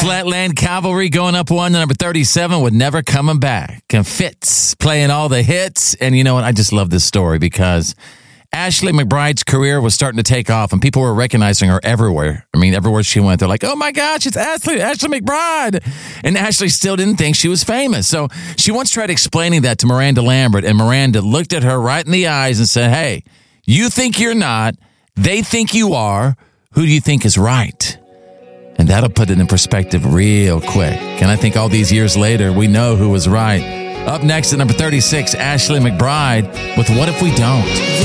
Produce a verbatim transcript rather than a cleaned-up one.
Flatland Cavalry going up one to number thirty-seven with Never Coming Back. And Fitz playing all the hits. And you know what? I just love this story because Ashley McBryde's career was starting to take off and people were recognizing her everywhere. I mean, everywhere she went, they're like, oh my gosh, it's Ashley, Ashley McBryde. And Ashley still didn't think she was famous. So she once tried explaining that to Miranda Lambert, and Miranda looked at her right in the eyes and said, hey, you think you're not. They think you are. Who do you think is right? And that'll put it in perspective real quick. And I think all these years later, we know who was right. Up next at number thirty-six, Ashley McBryde with What If We Don't?